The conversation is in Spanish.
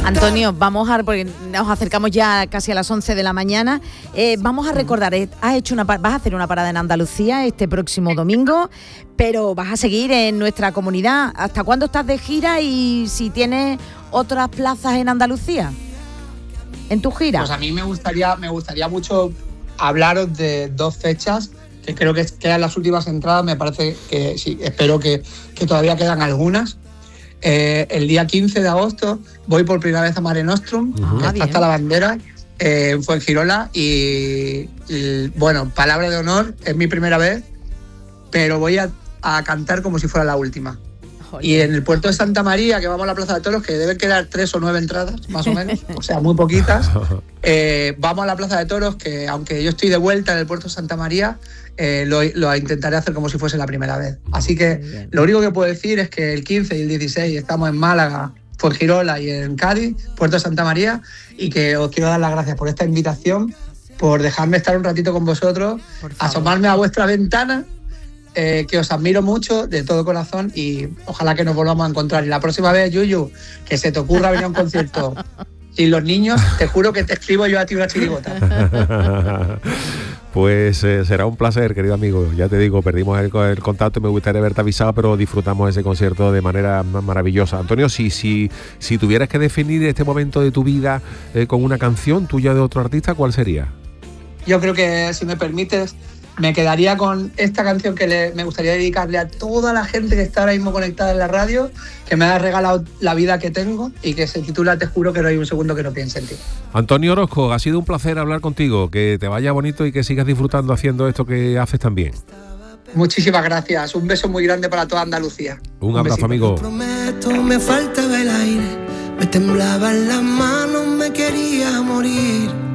Antonio, porque nos acercamos ya casi a las 11 de la mañana, vamos a recordar, vas a hacer una parada en Andalucía este próximo domingo, pero vas a seguir en nuestra comunidad. ¿Hasta cuándo estás de gira y si tienes otras plazas en Andalucía, en tu gira? Pues a mí me gustaría mucho hablaros de 2 fechas que creo que quedan las últimas entradas. Me parece que sí, espero que todavía quedan algunas. El día 15 de agosto voy por primera vez a Mare Nostrum, que está hasta la bandera, en Fuengirola, y bueno, palabra de honor, es mi primera vez, pero voy a cantar como si fuera la última. Joder. Y en el puerto de Santa María, que vamos a la Plaza de Toros, que deben quedar 3 o 9 entradas, más o menos, o sea, muy poquitas, vamos a la Plaza de Toros, que aunque yo estoy de vuelta en el puerto de Santa María, lo intentaré hacer como si fuese la primera vez. Así que lo único que puedo decir es que el 15 y el 16 estamos en Málaga, Fuengirola y en Cádiz, Puerto de Santa María, y que os quiero dar las gracias por esta invitación, por dejarme estar un ratito con vosotros, asomarme a vuestra ventana, que os admiro mucho de todo corazón y ojalá que nos volvamos a encontrar. Y la próxima vez, Yuyu, que se te ocurra venir a un concierto sin los niños, te juro que te escribo yo a ti una chirigota. Pues será un placer, querido amigo. Ya te digo, perdimos el contacto, me gustaría haberte avisado, pero disfrutamos ese concierto de manera maravillosa. Antonio, si tuvieras que definir este momento de tu vida con una canción tuya de otro artista, ¿cuál sería? Yo creo que, si me permites, me quedaría con esta canción que me gustaría dedicarle a toda la gente que está ahora mismo conectada en la radio, que me ha regalado la vida que tengo y que se titula Te juro que no hay un segundo que no piense en ti. Antonio Orozco, ha sido un placer hablar contigo, que te vaya bonito y que sigas disfrutando haciendo esto que haces tan bien. Muchísimas gracias, un beso muy grande para toda Andalucía. Un abrazo, amigo. Prometo, me faltaba el aire, me temblaban las manos, me quería morir.